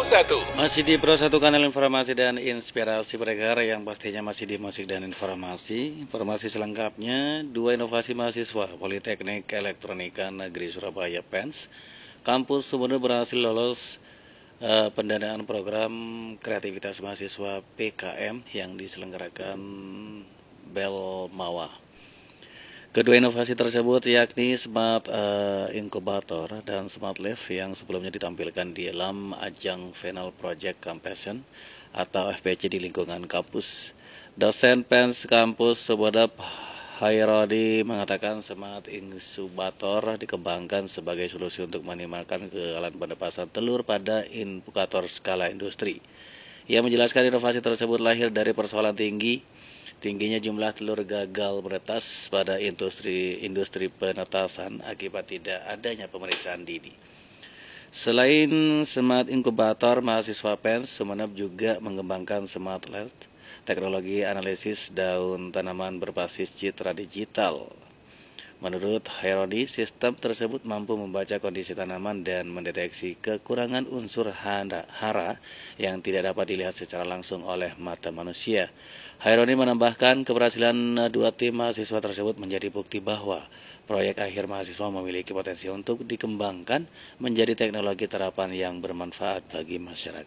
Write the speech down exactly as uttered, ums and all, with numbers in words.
satu. Masih di Pro satu, kanal informasi dan inspirasi pendengar yang pastinya masih di musik dan informasi. Informasi selengkapnya, dua inovasi mahasiswa Politeknik Elektronika Negeri Surabaya P E N S Kampus Sumber berhasil lolos uh, pendanaan program kreativitas mahasiswa P K M yang diselenggarakan Belmawa. Kedua inovasi tersebut yakni Smart uh, Incubator dan Smart Lab yang sebelumnya ditampilkan di dalam ajang Final Project Campaign atau F P C di lingkungan kampus. Dosen P E N S Kampus Subodap Hairodi mengatakan Smart Incubator dikembangkan sebagai solusi untuk minimalkan kegagalan penepasan telur pada inkubator skala industri. Ia menjelaskan inovasi tersebut lahir dari persoalan tinggi Tingginya jumlah telur gagal menetas pada industri industri penetasan akibat tidak adanya pemeriksaan dini. Selain Smart Incubator, mahasiswa P E N S Sumeneb juga mengembangkan Smart Lab, teknologi analisis daun tanaman berbasis citra digital. Menurut Hairodi, sistem tersebut mampu membaca kondisi tanaman dan mendeteksi kekurangan unsur hara yang tidak dapat dilihat secara langsung oleh mata manusia. Hairodi menambahkan keberhasilan dua tim mahasiswa tersebut menjadi bukti bahwa proyek akhir mahasiswa memiliki potensi untuk dikembangkan menjadi teknologi terapan yang bermanfaat bagi masyarakat.